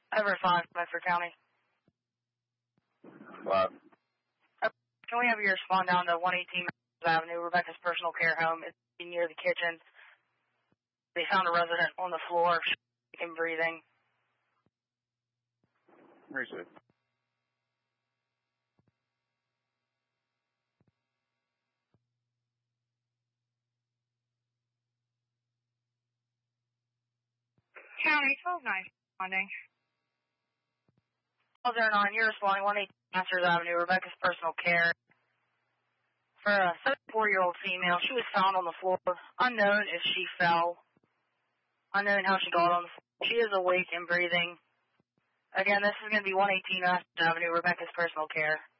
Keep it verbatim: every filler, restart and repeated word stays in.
Over five, Medford County. What? Uh, can we have your respond down to one eighteen Avenue, Rebecca's personal care home? It's near the kitchen. They found a resident on the floor, shaking, breathing. Appreciate it. County twelve nine responding. twelve oh nine, you're responding, one eighteen Masters Avenue, Rebecca's personal care. For a seventy-four-year-old female, she was found on the floor, unknown if she fell, unknown how she got on the floor. She is awake and breathing. Again, this is going to be one eighteen Masters Avenue, Rebecca's personal care.